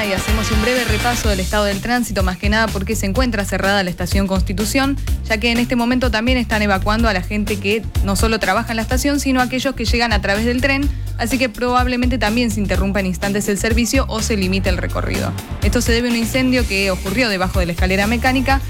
y hacemos un breve repaso del estado del tránsito, más que nada porque se encuentra cerrada la estación Constitución, ya que en este momento también están evacuando a la gente que no solo trabaja en la estación, sino a aquellos que llegan a través del tren, así que probablemente también se interrumpa en instantes el servicio o se limite el recorrido. Esto se debe a un incendio que ocurrió debajo de la escalera mecánica